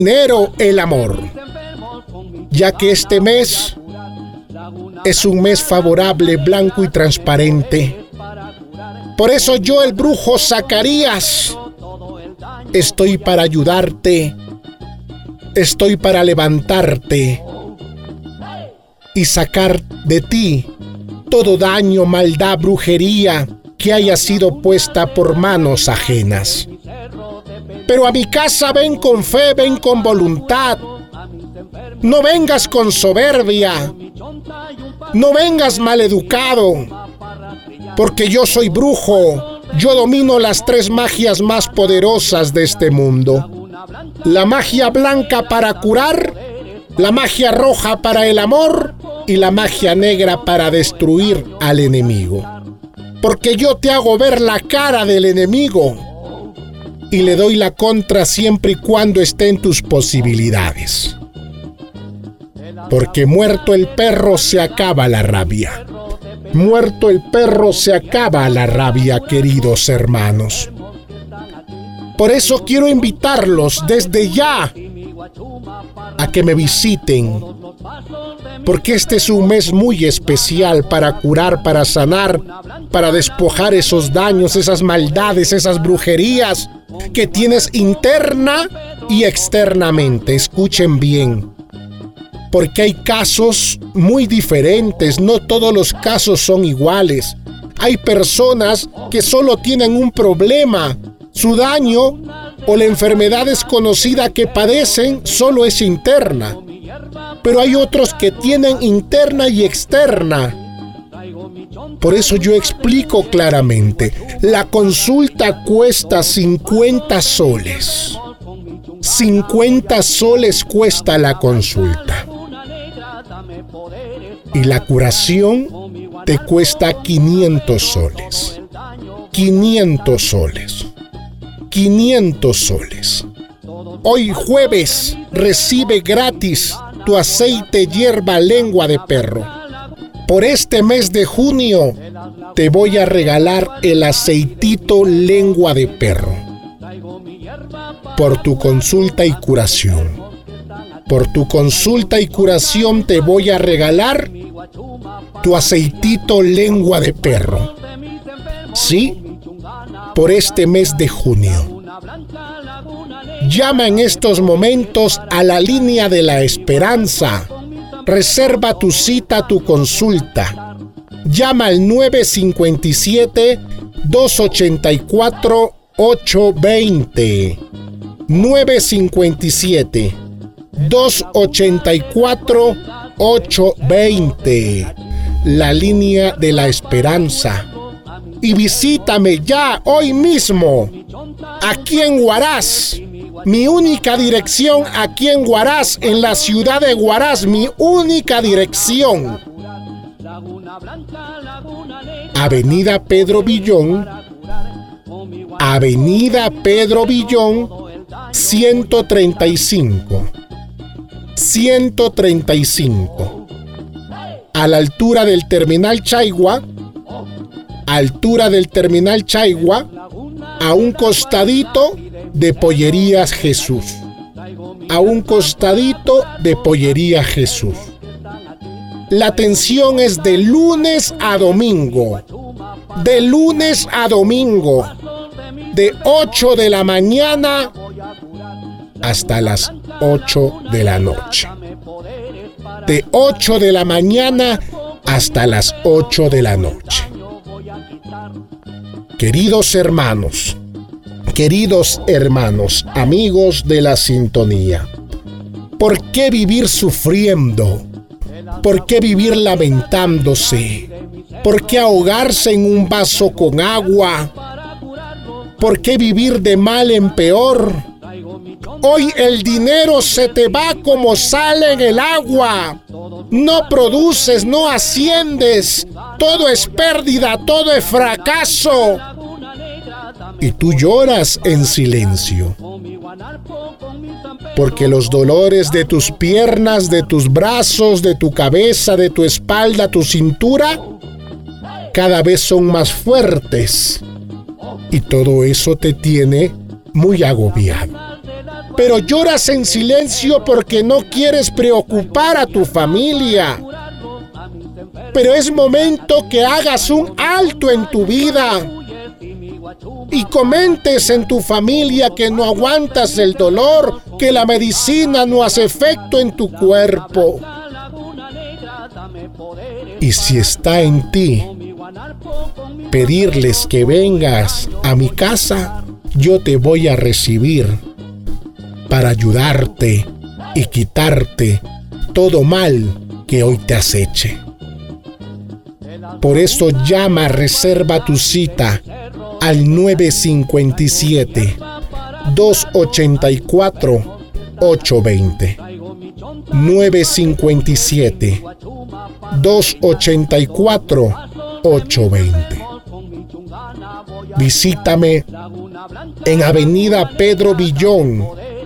enero el amor, ya que este mes es un mes favorable, blanco y transparente. Por eso yo, el brujo Zacarías, estoy para ayudarte, estoy para levantarte y sacar de ti todo daño, maldad, brujería que haya sido puesta por manos ajenas. Pero a mi casa ven con fe, ven con voluntad. No vengas con soberbia, no vengas maleducado, porque yo soy brujo. Yo domino las 3 magias más poderosas de este mundo: la magia blanca para curar, la magia roja para el amor y la magia negra para destruir al enemigo. Porque yo te hago ver la cara del enemigo y le doy la contra siempre y cuando esté en tus posibilidades. Porque muerto el perro se acaba la rabia. Muerto el perro se acaba la rabia, queridos hermanos. Por eso quiero invitarlos desde ya a que me visiten, porque este es un mes muy especial para curar, para sanar, para despojar esos daños, esas maldades, esas brujerías que tienes interna y externamente. Escuchen bien, porque hay casos muy diferentes, no todos los casos son iguales. Hay personas que solo tienen un problema, su daño o la enfermedad desconocida que padecen solo es interna. Pero hay otros que tienen interna y externa. Por eso yo explico claramente, la consulta cuesta 50 soles. 50 soles cuesta la consulta. Y la curación te cuesta 500 soles. 500 soles. 500 soles. Hoy jueves recibe gratis tu aceite hierba lengua de perro. Por este mes de junio te voy a regalar el aceitito lengua de perro. Por tu consulta y curación. Por tu consulta y curación te voy a regalar tu aceitito lengua de perro. ¿Sí? Por este mes de junio. Llama en estos momentos a la línea de la esperanza. Reserva tu cita, tu consulta. Llama al 957-284-820. 957-284-820. La línea de la esperanza. Y visítame ya, hoy mismo, aquí en Huaraz. Mi única dirección aquí en Huaraz, en la ciudad de Huaraz, mi única dirección. Avenida Pedro Villón, 135. 135. A la altura del Terminal Chaigua, a un costadito de Pollerías Jesús. A un costadito de Pollería Jesús. La atención es de lunes a domingo. De lunes a domingo. De 8 de la mañana hasta las 8 de la noche. De 8 de la mañana hasta las 8 de la noche. Queridos hermanos, amigos de la sintonía, ¿por qué vivir sufriendo? ¿Por qué vivir lamentándose? ¿Por qué ahogarse en un vaso con agua? ¿Por qué vivir de mal en peor? Hoy el dinero se te va como sale en el agua. No produces, no asciendes. Todo es pérdida, todo es fracaso. Y tú lloras en silencio. Porque los dolores de tus piernas, de tus brazos, de tu cabeza, de tu espalda, tu cintura, cada vez son más fuertes. Y todo eso te tiene muy agobiado. pero lloras en silencio porque no quieres preocupar a tu familia. Pero es momento que hagas un alto en tu vida y comentes en tu familia que no aguantas el dolor, que la medicina no hace efecto en tu cuerpo. Y si está en ti pedirles que vengas a mi casa, yo te voy a recibir para ayudarte y quitarte todo mal que hoy te aceche. Por eso llama, reserva tu cita al 957-284-820. 957-284-820. Visítame en Avenida Pedro Villón,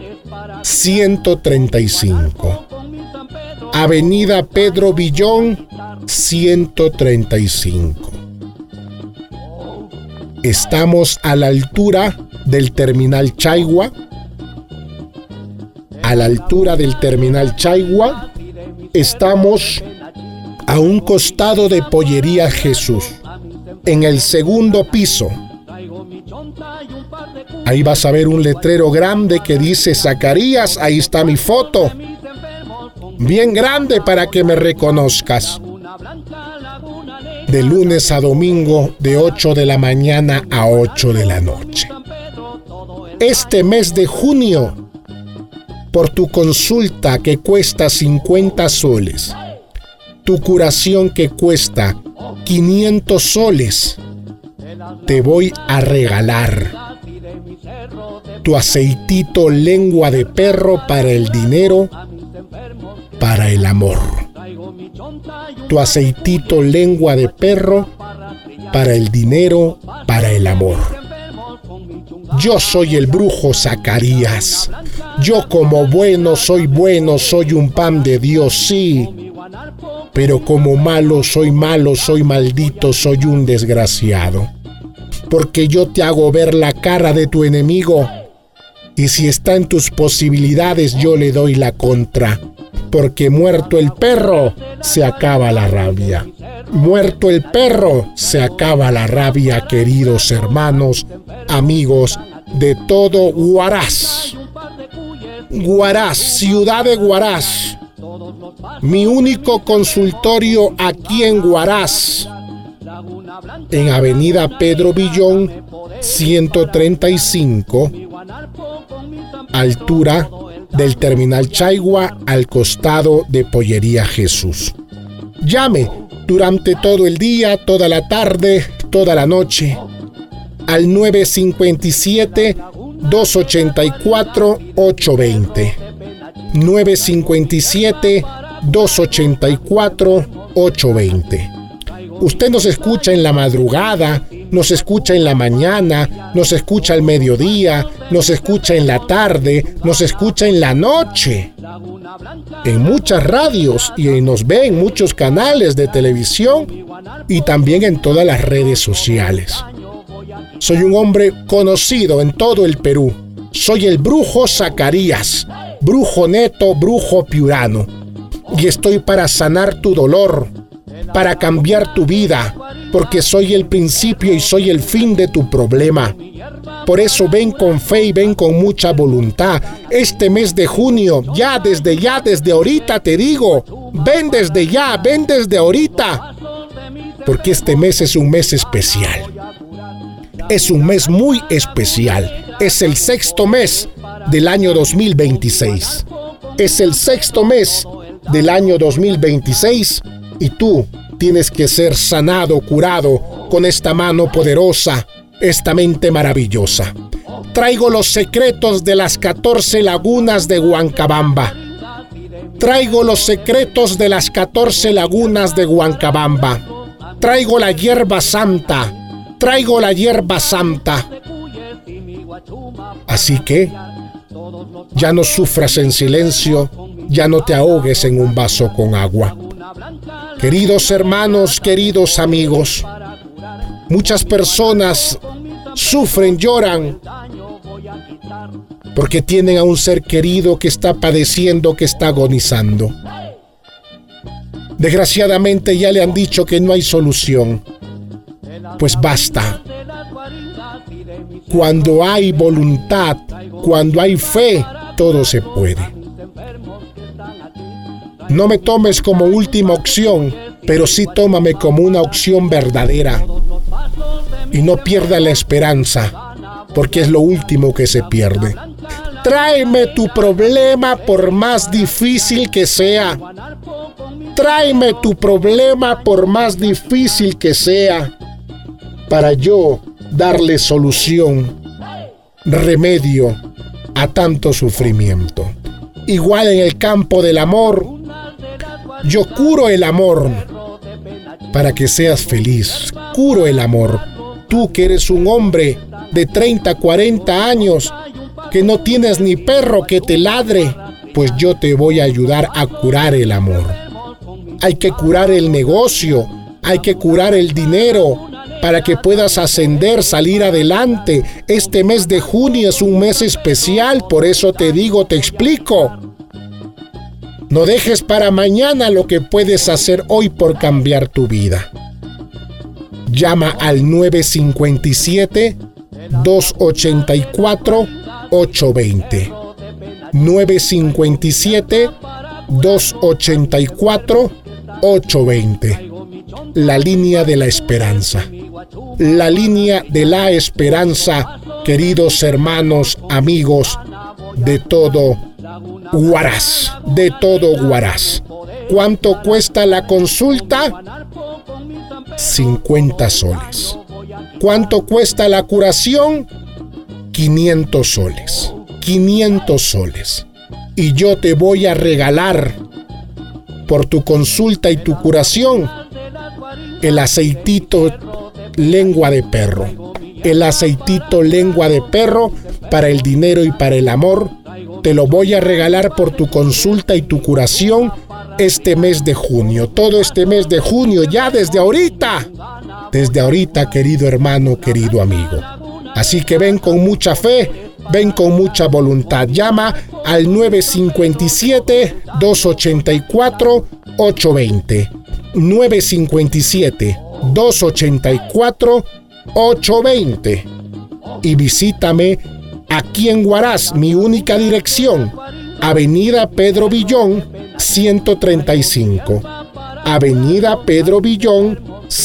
135. Avenida Pedro Villón, 135. Estamos a la altura del Terminal Chaigua. A la altura del Terminal Chaigua, estamos a un costado de Pollería Jesús, en el segundo piso. Ahí vas a ver un letrero grande que dice Zacarías. Ahí está mi foto, bien grande para que me reconozcas. De lunes a domingo, de 8 de la mañana a 8 de la noche. Este mes de junio, por tu consulta que cuesta 50 soles, tu curación que cuesta 500 soles, te voy a regalar tu aceitito lengua de perro para el dinero, para el amor. Tu aceitito lengua de perro para el dinero, para el amor. Yo soy el brujo Zacarías. Yo como bueno, soy un pan de Dios, sí. Pero como malo, soy maldito, soy un desgraciado. Porque yo te hago ver la cara de tu enemigo. Y si está en tus posibilidades, yo le doy la contra. Porque muerto el perro, se acaba la rabia. Muerto el perro, se acaba la rabia, queridos hermanos, amigos de todo Huaraz. Huaraz, ciudad de Huaraz. Mi único consultorio aquí en Huaraz, en Avenida Pedro Villón, 135, altura del Terminal Chaigua, al costado de Pollería Jesús. Llame durante todo el día, toda la tarde, toda la noche, al 957-284-820. 957-284-820. Usted nos escucha en la madrugada, nos escucha en la mañana, nos escucha al mediodía, nos escucha en la tarde, nos escucha en la noche, en muchas radios y nos ve en muchos canales de televisión y también en todas las redes sociales. Soy un hombre conocido en todo el Perú. Soy el brujo Zacarías, brujo neto, brujo piurano. Y estoy para sanar tu dolor, para cambiar tu vida, porque soy el principio y soy el fin de tu problema. Por eso ven con fe y ven con mucha voluntad. Este mes de junio, desde ahorita te digo, ven desde ya, ven desde ahorita. Porque este mes es un mes especial. Es un mes muy especial. Es el sexto mes del año 2026. Es el sexto mes del año 2026 y tú tienes que ser sanado, curado con esta mano poderosa, esta mente maravillosa. Traigo los secretos de las 14 lagunas de Huancabamba. Traigo los secretos de las 14 lagunas de Huancabamba. Traigo la hierba santa. Traigo la hierba santa. Así que ya no sufras en silencio, ya no te ahogues en un vaso con agua. Queridos hermanos, queridos amigos, muchas personas sufren, lloran porque tienen a un ser querido que está padeciendo, que está agonizando. Desgraciadamente ya le han dicho que no hay solución. Pues basta. Cuando hay voluntad, cuando hay fe, todo se puede. No me tomes como última opción, pero sí tómame como una opción verdadera. Y no pierda la esperanza, porque es lo último que se pierde. Tráeme tu problema por más difícil que sea. Tráeme tu problema por más difícil que sea, para yo darle solución, remedio a tanto sufrimiento. Igual en el campo del amor, yo curo el amor para que seas feliz. Curo el amor. Tú que eres un hombre de 30, 40 años, que no tienes ni perro que te ladre, pues yo te voy a ayudar a curar el amor. Hay que curar el negocio, hay que curar el dinero, para que puedas ascender, salir adelante. Este mes de junio es un mes especial, por eso te digo, te explico. No dejes para mañana lo que puedes hacer hoy por cambiar tu vida. Llama al 957-284-820. 957-284-820. La línea de la esperanza. La línea de la esperanza, queridos hermanos, amigos de todo Huaraz, de todo Huaraz. ¿Cuánto cuesta la consulta? 50 soles. ¿Cuánto cuesta la curación? 500 soles. 500 soles. Y yo te voy a regalar por tu consulta y tu curación el aceitito lengua de perro. El aceitito lengua de perro para el dinero y para el amor. Te lo voy a regalar por tu consulta y tu curación este mes de junio. Todo este mes de junio, ya desde ahorita. Desde ahorita, querido hermano, querido amigo. Así que ven con mucha fe, ven con mucha voluntad. Llama al 957-284-820. 957-284-820. Y visítame aquí en Huaraz, mi única dirección, Avenida Pedro Villón, 135. Avenida Pedro Villón,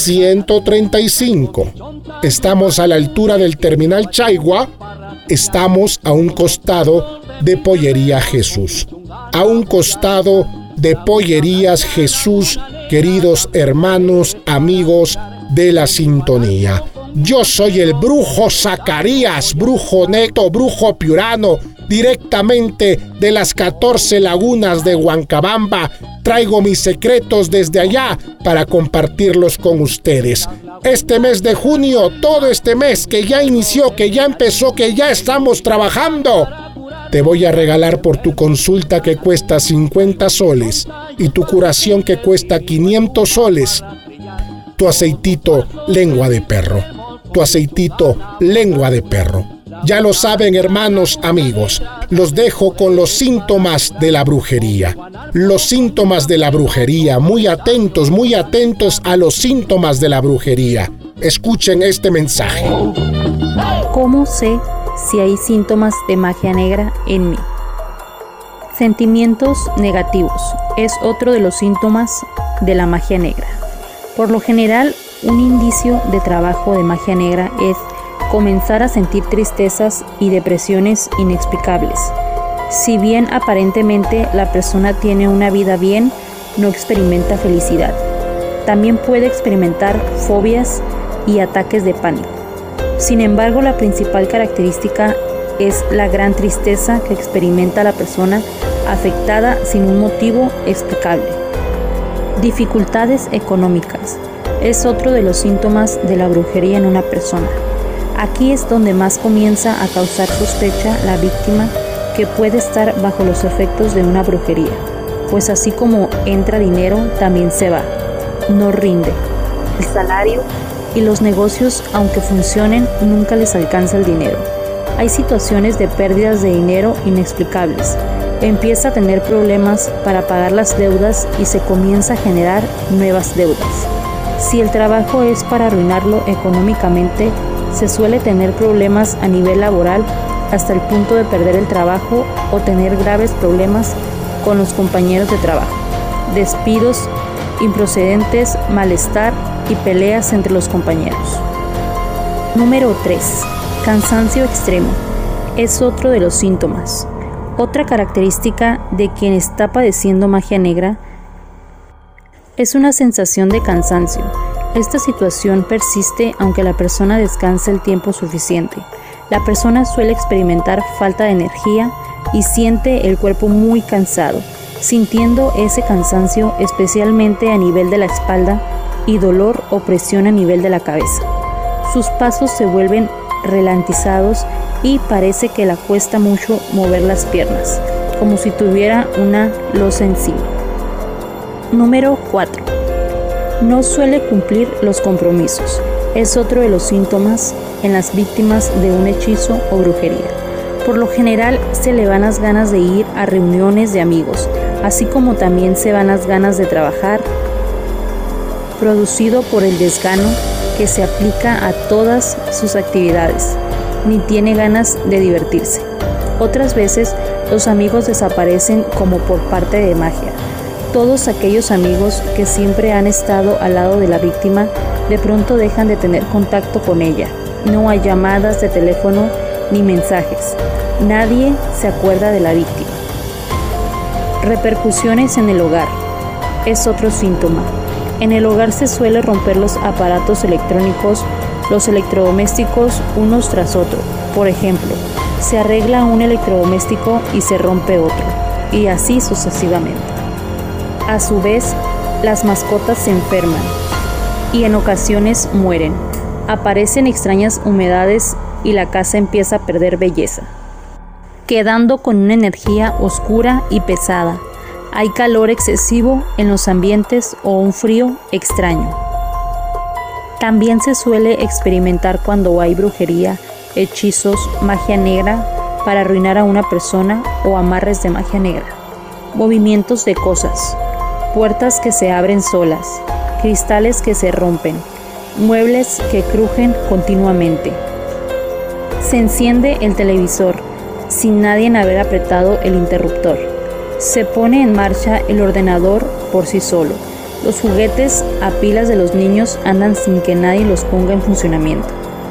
135. Estamos a la altura del Terminal Chaigua. Estamos a un costado de Pollería Jesús. A un costado de Pollerías Jesús, queridos hermanos, amigos de la sintonía. Yo soy el brujo Zacarías, brujo neto, brujo piurano, directamente de las 14 lagunas de Huancabamba. Traigo mis secretos desde allá para compartirlos con ustedes. Este mes de junio, todo este mes que ya inició, que ya empezó, que ya estamos trabajando, te voy a regalar por tu consulta que cuesta 50 soles y tu curación que cuesta 500 soles, tu aceitito lengua de perro. Tu aceitito lengua de perro. Ya lo saben, hermanos, amigos, los dejo con los síntomas de la brujería. Los síntomas de la brujería, muy atentos a los síntomas de la brujería. Escuchen este mensaje. ¿Cómo sé si hay síntomas de magia negra en mí? Sentimientos negativos es otro de los síntomas de la magia negra. Por lo general, un indicio de trabajo de magia negra es comenzar a sentir tristezas y depresiones inexplicables. Si bien aparentemente la persona tiene una vida bien, no experimenta felicidad. También puede experimentar fobias y ataques de pánico. Sin embargo, la principal característica es la gran tristeza que experimenta la persona afectada sin un motivo explicable. Dificultades económicas es otro de los síntomas de la brujería en una persona. Aquí es donde más comienza a causar sospecha la víctima, que puede estar bajo los efectos de una brujería, pues así como entra dinero, también se va, no rinde. El salario y los negocios, aunque funcionen, nunca les alcanza el dinero. Hay situaciones de pérdidas de dinero inexplicables. Empieza a tener problemas para pagar las deudas y se comienza a generar nuevas deudas. Si el trabajo es para arruinarlo económicamente, se suele tener problemas a nivel laboral hasta el punto de perder el trabajo o tener graves problemas con los compañeros de trabajo, despidos improcedentes, malestar y peleas entre los compañeros. Número 3. Cansancio extremo. Es otro de los síntomas. Otra característica de quien está padeciendo magia negra es una sensación de cansancio. Esta situación persiste aunque la persona descanse el tiempo suficiente. La persona suele experimentar falta de energía y siente el cuerpo muy cansado, sintiendo ese cansancio especialmente a nivel de la espalda y dolor o presión a nivel de la cabeza. Sus pasos se vuelven ralentizados y parece que le cuesta mucho mover las piernas, como si tuviera una losa encima. Número 4. No suele cumplir los compromisos. Es otro de los síntomas en las víctimas de un hechizo o brujería. Por lo general se le van las ganas de ir a reuniones de amigos, así como también se van las ganas de trabajar, producido por el desgano que se aplica a todas sus actividades, ni tiene ganas de divertirse. Otras veces los amigos desaparecen como por parte de magia. Todos aquellos amigos que siempre han estado al lado de la víctima de pronto dejan de tener contacto con ella. No hay llamadas de teléfono ni mensajes. Nadie se acuerda de la víctima. Repercusiones en el hogar. Es otro síntoma. En el hogar se suele romper los aparatos electrónicos, los electrodomésticos unos tras otro. Por ejemplo, se arregla un electrodoméstico y se rompe otro, y así sucesivamente. A su vez, las mascotas se enferman y en ocasiones mueren. Aparecen extrañas humedades y la casa empieza a perder belleza, quedando con una energía oscura y pesada. Hay calor excesivo en los ambientes o un frío extraño. También se suele experimentar cuando hay brujería, hechizos, magia negra para arruinar a una persona o amarres de magia negra. Movimientos de cosas, puertas que se abren solas, cristales que se rompen, muebles que crujen continuamente. Se enciende el televisor sin nadie haber apretado el interruptor. Se pone en marcha el ordenador por sí solo. Los juguetes a pilas de los niños andan sin que nadie los ponga en funcionamiento.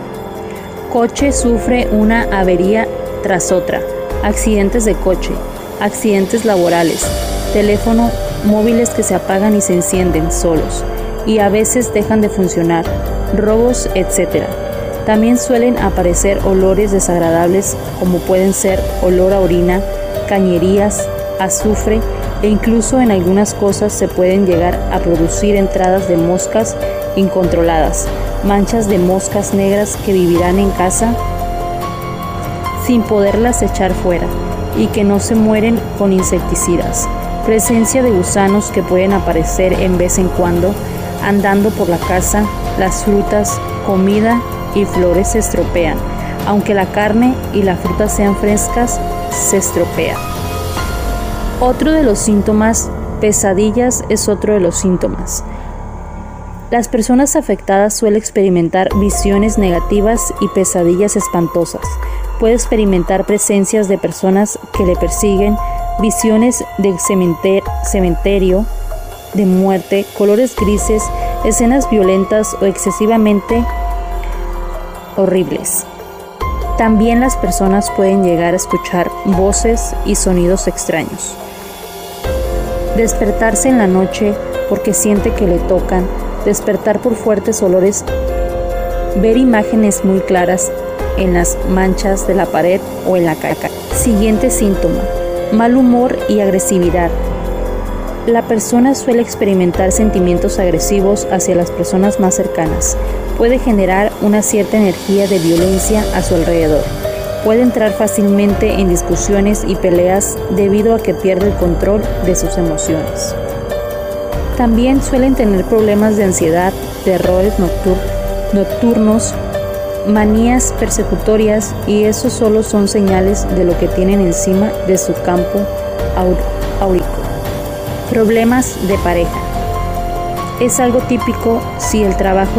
Coche sufre una avería tras otra. Accidentes de coche, accidentes laborales, teléfono, móviles que se apagan y se encienden solos y a veces dejan de funcionar, robos, etc. También suelen aparecer olores desagradables como pueden ser olor a orina, cañerías, azufre e incluso en algunas cosas se pueden llegar a producir entradas de moscas incontroladas, manchas de moscas negras que vivirán en casa sin poderlas echar fuera y que no se mueren con insecticidas. Presencia de gusanos que pueden aparecer en vez en cuando andando por la casa. Las frutas, comida y flores se estropean. Aunque la carne y la fruta sean frescas, se estropea. Otro de los síntomas, pesadillas, es otro de los síntomas. Las personas afectadas suelen experimentar visiones negativas y pesadillas espantosas. Puede experimentar presencias de personas que le persiguen, visiones de cementerio, de muerte, colores grises, escenas violentas o excesivamente horribles. También las personas pueden llegar a escuchar voces y sonidos extraños. Despertarse en la noche porque siente que le tocan, despertar por fuertes olores, ver imágenes muy claras en las manchas de la pared o en la caca. Siguiente síntoma, mal humor y agresividad. La persona suele experimentar sentimientos agresivos hacia las personas más cercanas. Puede generar una cierta energía de violencia a su alrededor. Puede entrar fácilmente en discusiones y peleas debido a que pierde el control de sus emociones. También suelen tener problemas de ansiedad, terrores nocturnos, manías persecutorias, y eso solo son señales de lo que tienen encima de su campo áurico. Problemas de pareja. Es algo típico si el trabajo